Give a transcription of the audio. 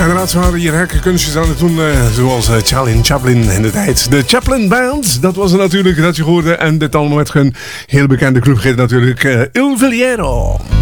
inderdaad, ze waren hier hekke kunstjes aan het doen, zoals Charlie Chaplin in de tijd. De Chaplin Band, dat was het natuurlijk dat je hoorde. En dit allemaal met een heel bekende clubgids natuurlijk, Il Villero.